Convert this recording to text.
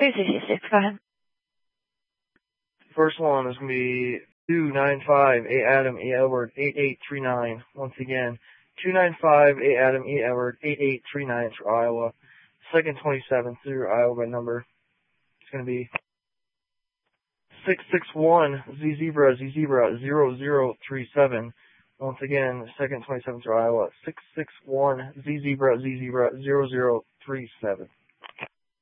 366, go ahead. First one is going to be 295 A Adam E Edward 8839. Once again, 295 A Adam E Edward 8839 for Iowa. Second 27 through Iowa number. It's going to be 661 Z Zebra 0037. Once again, second 27 through Iowa. 661 Z Zebra 0037.